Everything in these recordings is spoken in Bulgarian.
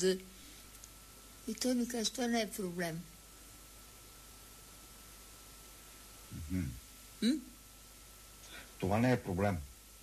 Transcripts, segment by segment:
И той ми каза, това не е проблем. Това не е проблем.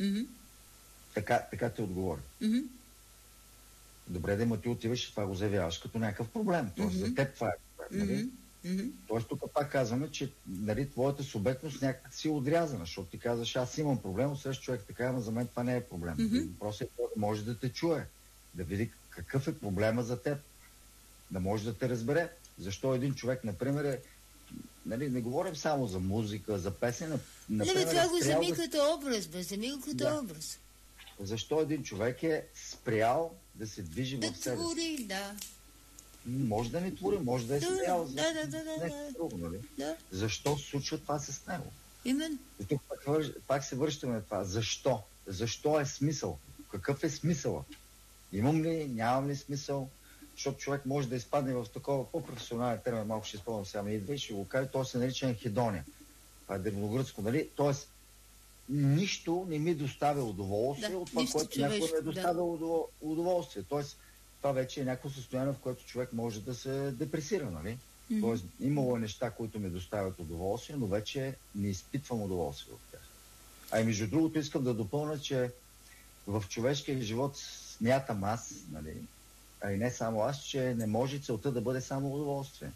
Така ти отговори. Добре, да има ти отиваш и това го заявяваш като някакъв проблем. Тоест за теб това е проблем, нали? Тоест тук пак казваме, че нали, твоята субектност някак си е отрязана, защото ти казваш, аз имам проблем, срещу човек така, но за мен това не е проблем. Въпросът е да може да те чуе, да види какъв е проблема за теб, да може да те разбере. Защо един човек, например, е, нали, не говорим само за музика, за песен, например, това го вземи като образ, вземи го като образ. Защо един човек е спрял да се движи в себе си? Да твори, да. Може да не твори, може да е спрял за нещо друго, нали? Защо се случва това с него? Именно. И тук пак се връщаме на това. Защо? Защо е смисъл? Какъв е смисъла? Имам ли, нямам ли смисъл? Защото човек може да изпадне в такова по-професионален термин, малко ще изпълням сега ми идва и ще го кажа, то се нарича анхедония. Това е древногръцко, нали? Тоест, нищо не ми доставя удоволствие от това, което някой не доставя удоволствие. Тоест, това вече е някакво състояние, в което човек може да се депресира, нали? Тоест, имало е неща, които ми доставят удоволствие, но вече не изпитвам удоволствие от тях. А и между другото искам да допълня, че в човешкия живот смятам аз, нали, а и не само аз, че не може целта да бъде само удоволствие.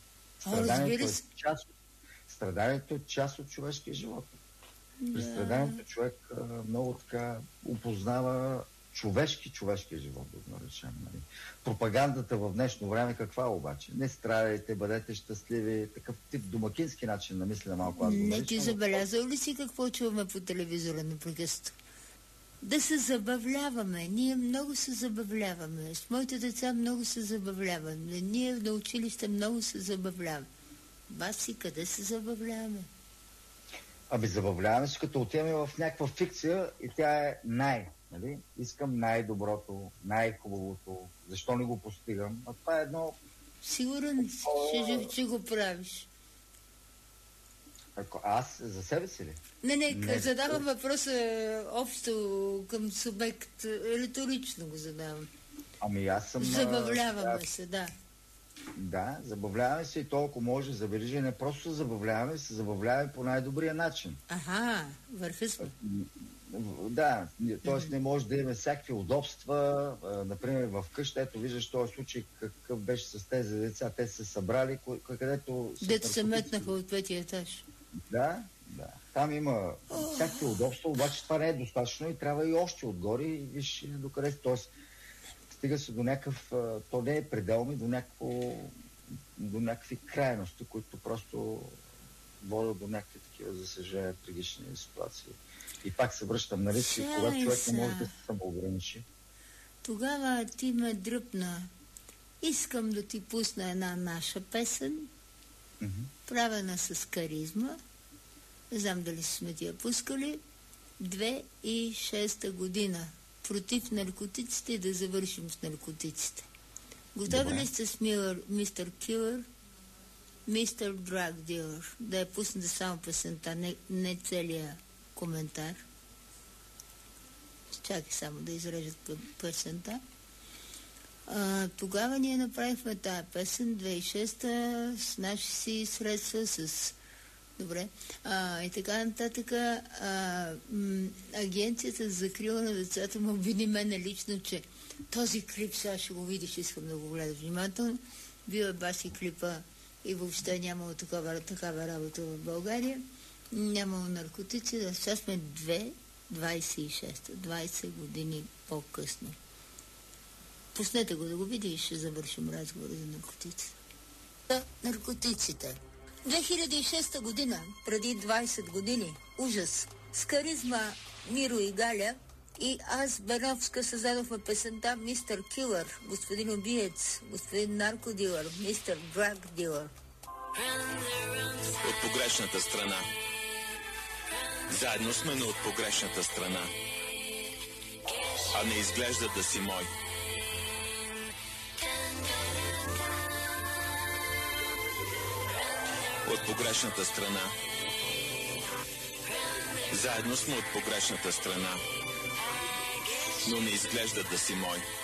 Страданието е част от човешкия живот. При страданието човек много така опознава човешкия живот, да го наречем. Нали. Пропагандата в днешно време каква обаче? Не страдайте, бъдете щастливи, такъв тип домакински начин на мислене малко аз го наричам. Не ти забелязал ли си какво чуваме по телевизора непрекъснато? Да се забавляваме. Ние много се забавляваме. С моите деца много се забавляваме. Ние на училище много се забавляваме. Баси, къде се забавляваме? Ами забавляваме се, като отиваме в някаква фикция и тя е нали? Искам най-доброто, най-хубавото. Защо не го постигам? А това е едно... Сигурен че го правиш. Аз за себе си ли? Не, задавам въпроса общо към субект. Риторично го задавам. Ами аз съм... Забавляваме се, да. Да, забавляваме се и толкова може, забележи, не просто се забавляваме по най-добрия начин. Върха сме. Да, т.е. не може да имаме всякакви удобства, например в къща, ето виждаш този случай какъв беше с тези деца, те се събрали, където... Дето се метнаха от петия етаж. Да. Там има всякакви удобства, обаче това не е достатъчно и трябва и още отгоре и виж докъде. Т.е. стига се до някакъв, то не е пределно, до някакви крайности, които просто водят до някакви такива, за съжаление, трагични ситуации. И пак се връщам, нали, че когато човек не може да се самоограничи. Тогава ти ме дръпна. Искам да ти пусна една наша песен, правена с каризма. Не знам дали сме ти я пускали. 2006 година. Против наркотиците и да завършим с наркотиците. Готови ли сте с Мистер Килър, Мистер Драг Дилър? Да я пуснете само песента, не целия коментар. Чакай само да изрежат песента. Тогава ние направихме тая песен 2006 с наши си средства, с... Добре. И така нататък. Агенцията за закрила на децата ме обвини мене лично, че този клип сега ще го видиш, искам да го гледаш внимателно. Бил е баси клипа и въобще нямало такава работа в България. Нямало наркотици. Сега сме 20 години по-късно. Пуснете го да го види и ще завършим разговора за наркотици. Наркотиците. 2006 година, преди 20 години, ужас. С каризма Миро и Галя и аз, Беновска, създадохме песента Мистер Килър, господин убиец, господин наркодилър, мистер драг дилър. От погрешната страна. Заедно сме, но от погрешната страна. А не изглежда да си мой. От погрешната страна. Заедно сме от погрешната страна. Но не изглежда да си мой.